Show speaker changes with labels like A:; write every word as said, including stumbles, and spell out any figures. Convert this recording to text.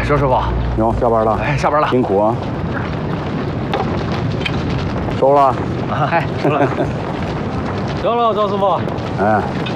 A: 周师傅，
B: 牛，下班了。
A: 哎，下班了，
B: 辛苦啊。收了。
A: 哎，收了。
C: 行了，周师傅。
B: 哎。